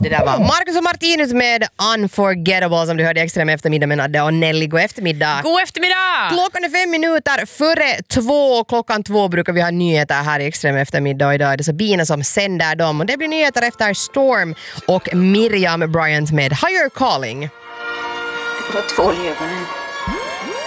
Det där var Marcus och Martinus med Unforgettable som du hörde extra med eftermiddag med Nadde och Nelly. God eftermiddag. God eftermiddag! Klockan är 5 minuter före 2. Klockan 2 brukar vi ha nyheter här i extra med eftermiddag och idag är det Sabina som sänder dem. Och det blir nyheter efter Storm och Miriam Bryant med Higher Calling. Det var 2 legonen.